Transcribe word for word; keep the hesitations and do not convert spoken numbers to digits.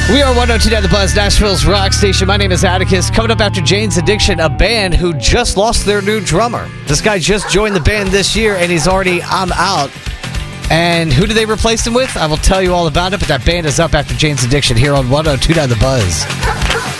We are one oh two point nine The Buzz, Nashville's rock station. My name is Atticus. Coming up after Jane's Addiction, a band who just lost their new drummer. This guy just joined the band this year, and he's already, I'm out. And who do they replace him with? I will tell you all about it, but that band is up after Jane's Addiction here on one oh two point nine The Buzz.